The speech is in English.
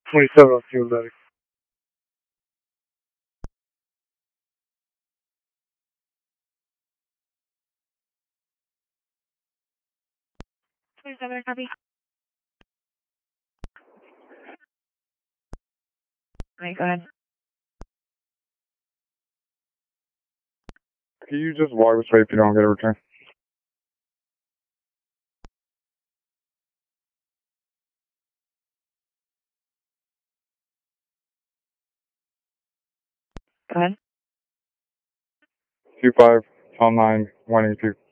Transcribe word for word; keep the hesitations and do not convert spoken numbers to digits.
twenty-seven on fuel medic. twenty-seven, copy. Alright, go ahead. Can you just walk this way if you don't get a return? Go ahead. two five, Tom nine, one eight two.